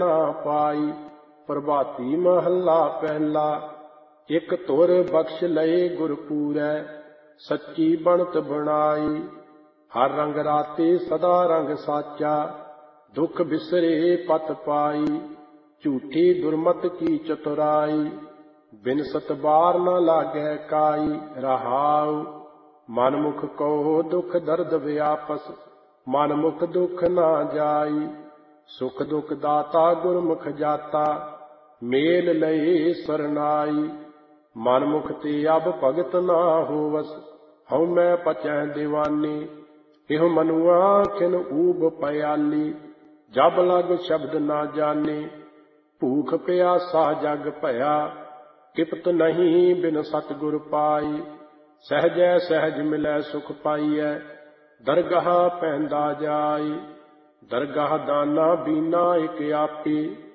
ਨਾ ਪਾਈ। ਪ੍ਰਭਾਤੀ ਮਹੱਲਾ ਪਹਿਲਾ। ਇਕ ਧੁਰ ਬਖਸ਼ ਲਏ ਗੁਰ ਪੂਰੈ, ਸੱਚੀ ਬਣਤ ਬਣਾਈ। ਹਰ ਰੰਗ ਰਾਤੇ ਸਦਾ ਰੰਗ ਸਾਚਾ, ਦੁਖ ਬਿਸਰੇ ਪਤ ਪਾਈ। ਝੂਠੀ ਦੁਰਮਤ ਕੀ ਚਤੁਰਾਈ, ਬਿਨ ਸਤਬਾਰ ਨ ਲਾਗੈ ਕਾਈ। ਰਹਾਉ ਮਨ ਮੁਖ ਕਉ ਦੁਖ ਦਰਦ ਵਿਆਪਸ, ਮਨ ਮੁਖ ਦੁਖ ਨਾ ਜਾਈ। ਸੁਖ ਦੁਖ ਦਾਤਾ ਗੁਰਮੁਖ ਜਾਤਾ, ਮੇਲ ਲਏ ਸਰਨਾਈ। ਮਨ ਮੁਖ ਤੇ ਅਬ ਭਗਤ ਨਾ ਹੋਵਸ, ਹਉ ਮੈਂ ਪਚੈ ਦੀਵਾਨੀ। ਇਹੋ ਮਨੁਆ ਖਿਨ ਊਬ ਪਿਆਲੀ, ਜਬ ਲਗ ਸ਼ਬਦ ਨਾ ਜਾਨੀ। ਭੂਖ ਪਿਆਸਾ ਜਗ ਭਇਆ, ਕਿਪਤ ਨਹੀਂ ਬਿਨ ਸਤਿਗੁਰ ਪਾਈ। ਸਹਿਜੈ ਸਹਿਜ ਮਿਲੈ ਸੁਖ ਪਾਈਐ, ਦਰਗਾਹ ਪੈਂਦਾ ਜਾਈ। ਦਰਗਾਹ ਦਾਨਾ ਬੀਨਾ ਇਕ ਆਪੀ,